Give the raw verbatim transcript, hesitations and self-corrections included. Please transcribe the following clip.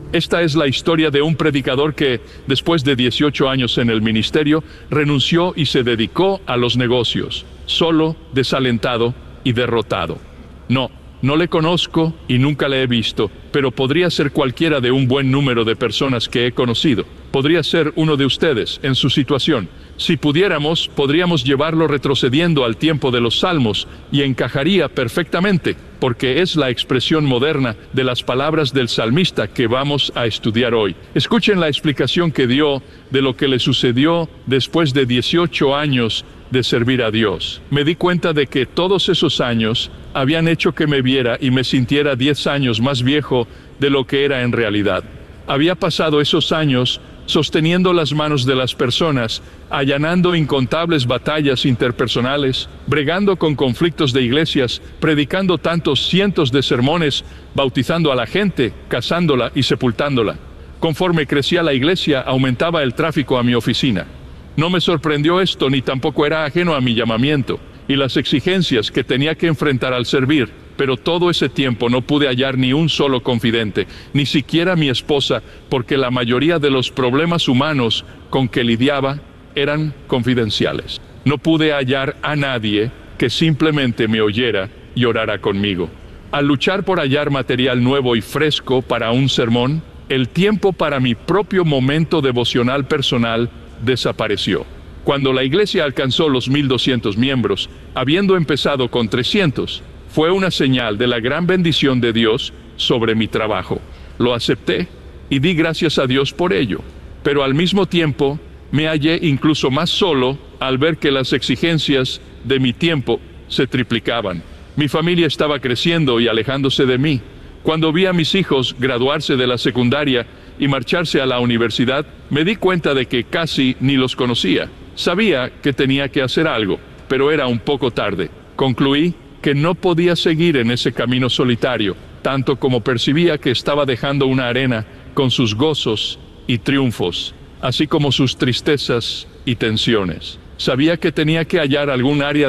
Esta es la historia de un predicador que, después de dieciocho años en el ministerio, renunció y se dedicó a los negocios, solo, desalentado y derrotado. No, no le conozco y nunca le he visto, pero podría ser cualquiera de un buen número de personas que he conocido. Podría ser uno de ustedes en su situación. Si pudiéramos, podríamos llevarlo retrocediendo al tiempo de los Salmos y encajaría perfectamente, porque es la expresión moderna de las palabras del salmista que vamos a estudiar hoy. Escuchen la explicación que dio de lo que le sucedió después de dieciocho años de servir a Dios. Me di cuenta de que todos esos años habían hecho que me viera y me sintiera diez años más viejo de lo que era en realidad. Había pasado esos años sosteniendo las manos de las personas, allanando incontables batallas interpersonales, bregando con conflictos de iglesias, predicando tantos cientos de sermones, bautizando a la gente, casándola y sepultándola. Conforme crecía la iglesia, aumentaba el tráfico a mi oficina. No me sorprendió esto, ni tampoco era ajeno a mi llamamiento y las exigencias que tenía que enfrentar al servir, pero todo ese tiempo no pude hallar ni un solo confidente, ni siquiera mi esposa, porque la mayoría de los problemas humanos con que lidiaba eran confidenciales. No pude hallar a nadie que simplemente me oyera y orara conmigo. Al luchar por hallar material nuevo y fresco para un sermón, el tiempo para mi propio momento devocional personal desapareció. Cuando la iglesia alcanzó los mil doscientos miembros, habiendo empezado con trescientos, fue una señal de la gran bendición de Dios sobre mi trabajo. Lo acepté y di gracias a Dios por ello. Pero al mismo tiempo, me hallé incluso más solo al ver que las exigencias de mi tiempo se triplicaban. Mi familia estaba creciendo y alejándose de mí. Cuando vi a mis hijos graduarse de la secundaria y marcharse a la universidad, me di cuenta de que casi ni los conocía. Sabía que tenía que hacer algo, pero era un poco tarde. Concluí que no podía seguir en ese camino solitario, tanto como percibía que estaba dejando una arena con sus gozos y triunfos, así como sus tristezas y tensiones. Sabía que tenía que hallar algún área